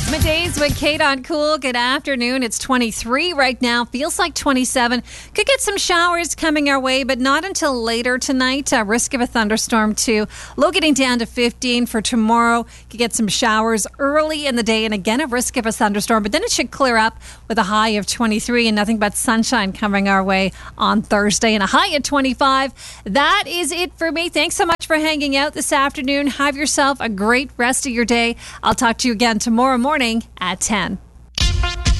Middays with Kate on Cool. Good afternoon. It's 23 right now. Feels like 27. Could get some showers coming our way, but not until later tonight. Risk of a thunderstorm too. Low getting down to 15 for tomorrow. Could get some showers early in the day, and again a risk of a thunderstorm, but then it should clear up with a high of 23 and nothing but sunshine coming our way on Thursday and a high at 25. That is it for me. Thanks so much for hanging out this afternoon. Have yourself a great rest of your day. I'll talk to you again tomorrow morning at 10.